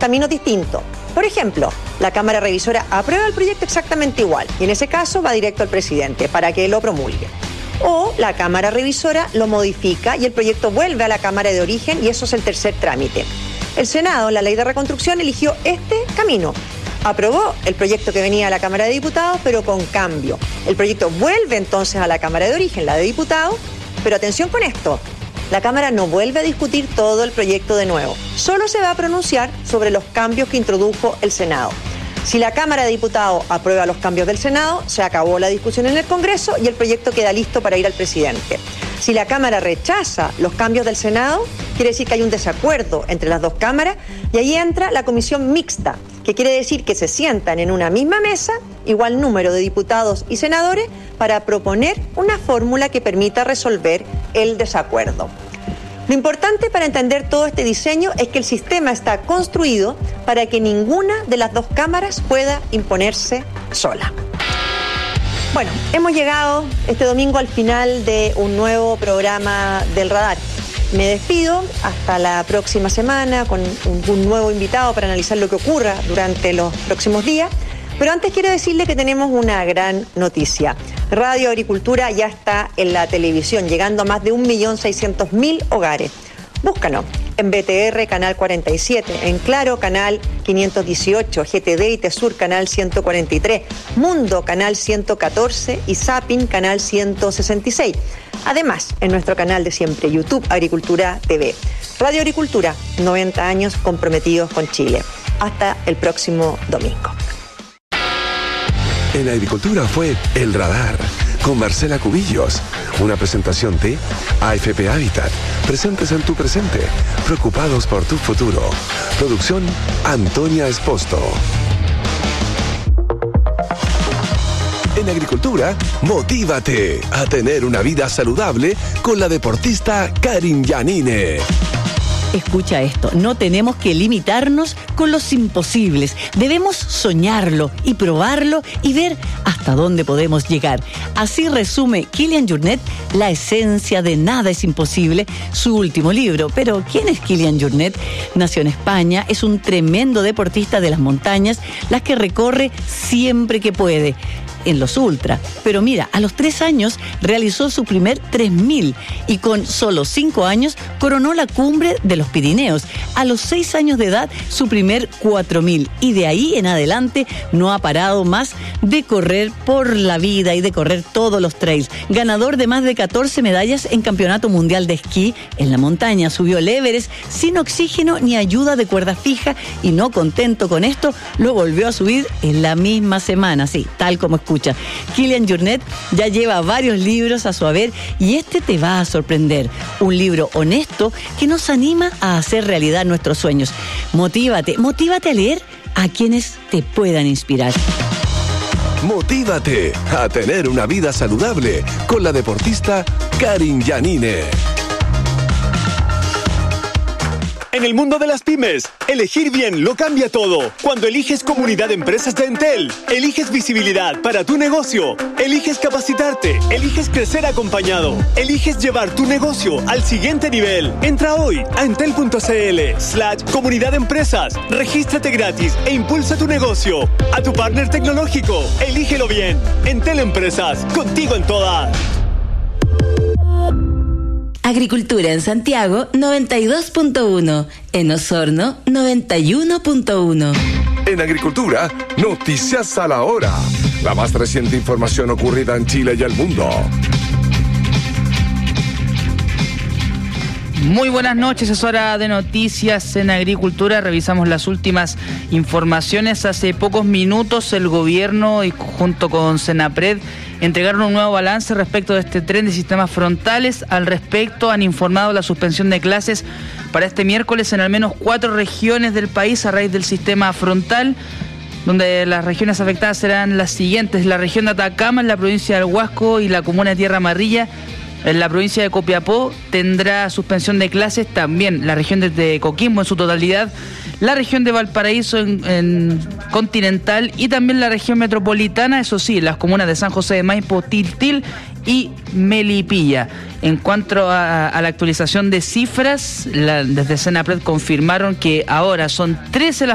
caminos distintos. Por ejemplo, la Cámara Revisora aprueba el proyecto exactamente igual y en ese caso va directo al presidente para que lo promulgue. O la Cámara Revisora lo modifica y el proyecto vuelve a la Cámara de origen y eso es el tercer trámite. El Senado, la Ley de Reconstrucción, eligió este camino. Aprobó el proyecto que venía a la Cámara de Diputados, pero con cambio. El proyecto vuelve entonces a la Cámara de origen, la de Diputados, pero atención con esto. La Cámara no vuelve a discutir todo el proyecto de nuevo. Solo se va a pronunciar sobre los cambios que introdujo el Senado. Si la Cámara de Diputados aprueba los cambios del Senado, se acabó la discusión en el Congreso y el proyecto queda listo para ir al presidente. Si la Cámara rechaza los cambios del Senado, quiere decir que hay un desacuerdo entre las dos cámaras y ahí entra la comisión mixta, que quiere decir que se sientan en una misma mesa, igual número de diputados y senadores, para proponer una fórmula que permita resolver el desacuerdo. Lo importante para entender todo este diseño es que el sistema está construido para que ninguna de las dos cámaras pueda imponerse sola. Bueno, hemos llegado este domingo al final de un nuevo programa del Radar. Me despido hasta la próxima semana con un nuevo invitado para analizar lo que ocurra durante los próximos días. Pero antes quiero decirle que tenemos una gran noticia. Radio Agricultura ya está en la televisión, llegando a más de 1.600.000 hogares. Búscanos en BTR, canal 47, en Claro, canal 518, GTD y Tesur, canal 143, Mundo, canal 114 y Zapping, canal 166. Además, en nuestro canal de siempre, YouTube Agricultura TV. Radio Agricultura, 90 años comprometidos con Chile. Hasta el próximo domingo. En Agricultura fue El Radar, con Marcela Cubillos. Una presentación de AFP Habitat. Presentes en tu presente, preocupados por tu futuro. Producción Antonia Esposto. En Agricultura, motívate a tener una vida saludable con la deportista Karin Yanine. Escucha esto, no tenemos que limitarnos con los imposibles. Debemos soñarlo y probarlo y ver hasta dónde podemos llegar. Así resume Kilian Jornet La esencia de nada es imposible, su último libro. Pero ¿quién es Kilian Jornet? Nació en España, es un tremendo deportista de las montañas, las que recorre siempre que puede. En los ultra, pero mira, a los 3 años realizó su primer 3000 y con solo 5 años coronó la cumbre de los Pirineos. A los 6 años de edad, su primer 4000 y de ahí en adelante no ha parado más de correr por la vida y de correr todos los trails. Ganador de más de 14 medallas en Campeonato Mundial de Esquí en la montaña, subió el Everest sin oxígeno ni ayuda de cuerda fija y no contento con esto, lo volvió a subir en la misma semana, sí, tal como escucha. Kilian Jornet ya lleva varios libros a su haber y este te va a sorprender. Un libro honesto que nos anima a hacer realidad nuestros sueños. Motívate a leer a quienes te puedan inspirar. Motívate a tener una vida saludable con la deportista Karin Yanine. En el mundo de las pymes, elegir bien lo cambia todo. Cuando eliges Comunidad de Empresas de Entel, eliges visibilidad para tu negocio, eliges capacitarte, eliges crecer acompañado, eliges llevar tu negocio al siguiente nivel. Entra hoy a entel.cl/comunidad de empresas, regístrate gratis e impulsa tu negocio. A tu partner tecnológico, elígelo bien. Entel Empresas, contigo en todas. Agricultura en Santiago 92.1, en Osorno 91.1. En Agricultura, noticias a la hora. La más reciente información ocurrida en Chile y el mundo. Muy buenas noches, es hora de noticias en Agricultura. Revisamos las últimas informaciones. Hace pocos minutos el gobierno y junto con Senapred entregaron un nuevo balance respecto de este tren de sistemas frontales. Al respecto han informado la suspensión de clases para este miércoles en al menos 4 regiones del país a raíz del sistema frontal, donde las regiones afectadas serán las siguientes: la región de Atacama, en la provincia del Huasco y la comuna de Tierra Amarilla. En la provincia de Copiapó tendrá suspensión de clases también la región de Coquimbo en su totalidad, la región de Valparaíso en continental y también la región metropolitana, eso sí, las comunas de San José de Maipo, Tiltil y Melipilla. En cuanto a la actualización de cifras, desde Senapred confirmaron que ahora son 13 las